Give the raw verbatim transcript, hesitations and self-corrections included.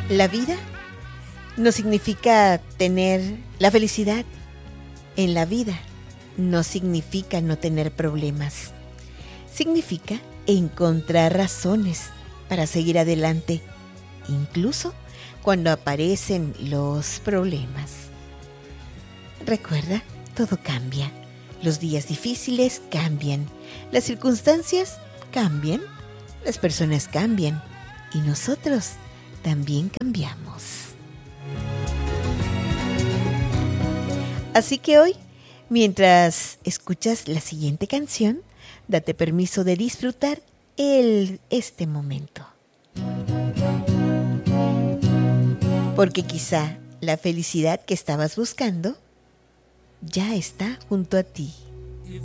La vida no significa tener la felicidad. En la vida no significa no tener problemas. Significa encontrar razones para seguir adelante, incluso cuando aparecen los problemas. Recuerda, todo cambia. Los días difíciles cambian. Las circunstancias cambian. Las personas cambian. Y nosotros también cambiamos. Así que hoy, mientras escuchas la siguiente canción, date permiso de disfrutar el, este momento. Porque quizá la felicidad que estabas buscando ya está junto a ti.